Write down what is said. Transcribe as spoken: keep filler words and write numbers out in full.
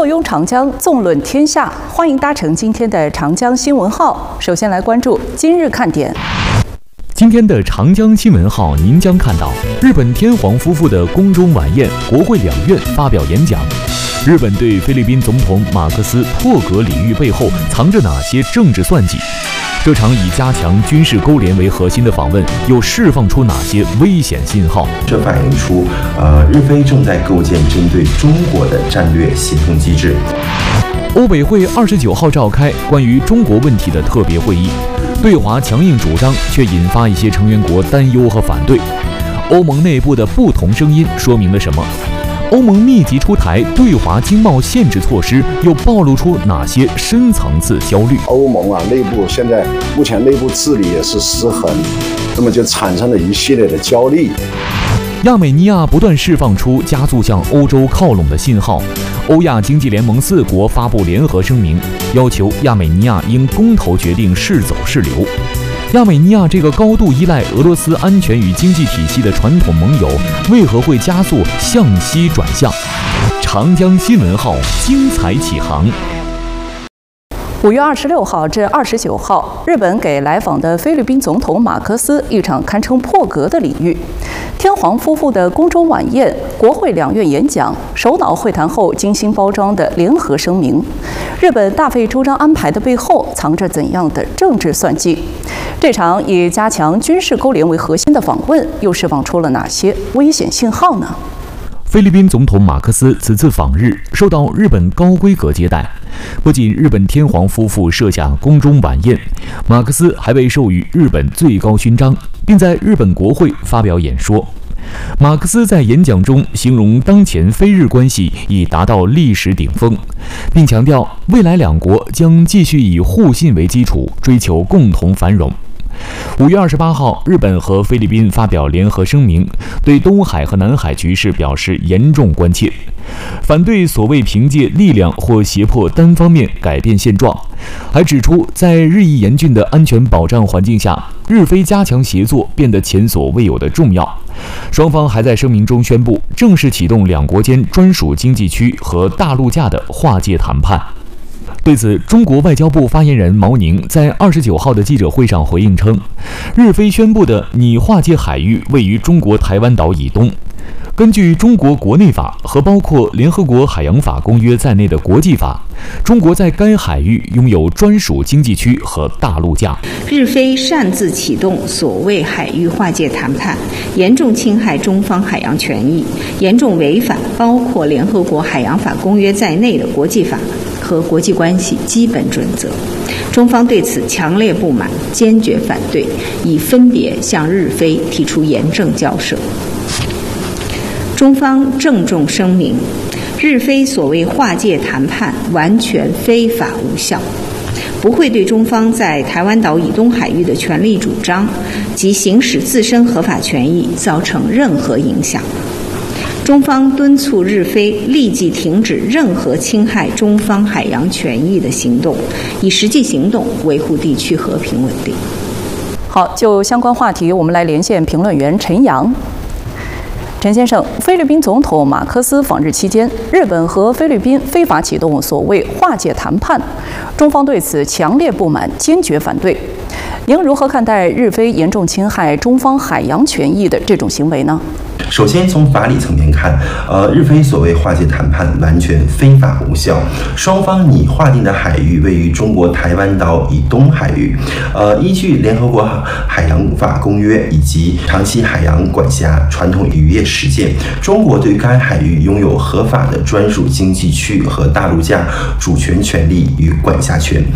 拥长江，纵论天下，欢迎搭乘今天的长江新闻号。首先来关注今日看点。 今天的长江新闻号，您将看到日本天皇夫妇的宫中晚宴，国会两院发表演讲。日本对菲律宾总统马克思破格礼遇背后藏着哪些政治算计？这场以加强军事勾连为核心的访问，又释放出哪些危险信号？ 这反映出，呃，日菲正在构建针对中国的战略协同机制。 欧委会二十九号召开关于中国问题的特别会议，对华强硬主张却引发一些成员国担忧和反对。欧盟内部的不同声音说明了什么？欧盟密集出台对华经贸限制措施，又暴露出哪些深层次焦虑？ 欧盟啊，内部现在目前内部治理也是失衡，那么就产生了一系列的焦虑。 亚美尼亚不断释放出加速向欧洲靠拢的信号，欧亚经济联盟四国发布联合声明，要求亚美尼亚应公投决定是走是留。亚美尼亚这个高度依赖俄罗斯安全与经济体系的传统盟友，为何会加速向西转向？长江新闻号精彩启航。 五月二十六号至二十九号，日本给来访的菲律宾总统马克思一场堪称破格的礼遇。天皇夫妇的宫中晚宴、国会两院演讲、首脑会谈后精心包装的联合声明，日本大费周章安排的背后藏着怎样的政治算计？这场以加强军事勾连为核心的访问，又释放出了哪些危险信号呢？ 菲律宾总统马克思此次访日，受到日本高规格接待。不仅日本天皇夫妇设下宫中晚宴，马克思还被授予日本最高勋章，并在日本国会发表演说。马克思在演讲中形容当前菲日关系已达到历史顶峰，并强调未来两国将继续以互信为基础，追求共同繁荣。五月二十八号，日本和菲律宾发表联合声明，对东海和南海局势表示严重关切，反对所谓凭借力量或胁迫单方面改变现状，还指出在日益严峻的安全保障环境下，日菲加强协作变得前所未有的重要。双方还在声明中宣布正式启动两国间专属经济区和大陆架的划界谈判。对此，中国外交部发言人毛宁在二十九号的记者会上回应称，日菲宣布的拟划界海域位于中国台湾岛以东。根据中国国内法和包括联合国海洋法公约在内的国际法，中国在该海域拥有专属经济区和大陆架。 日菲擅自启动所谓海域划界谈判，严重侵害中方海洋权益，严重违反包括联合国海洋法公约在内的国际法和国际关系基本准则。中方对此强烈不满，坚决反对，已分别向日菲提出严正交涉。中方郑重声明，日菲所谓划界谈判完全非法无效，不会对中方在台湾岛以东海域的权利主张及行使自身合法权益造成任何影响。中方敦促日菲立即停止任何侵害中方海洋权益的行动，以实际行动维护地区和平稳定。 好，就相关话题，我们来连线评论员陈阳。陈先生，菲律宾总统马克思访日期间，日本和菲律宾非法启动所谓划界谈判，中方对此强烈不满，坚决反对。您如何看待日菲严重侵害中方海洋权益的这种行为呢？ 首先从法理层面看，呃，日菲所谓划界谈判完全非法无效，双方拟划定的海域位于中国台湾岛以东海域，呃，依据联合国海洋法公约以及长期海洋管辖传统渔业实践，中国对该海域拥有合法的专属经济区和大陆架主权权利与管辖权。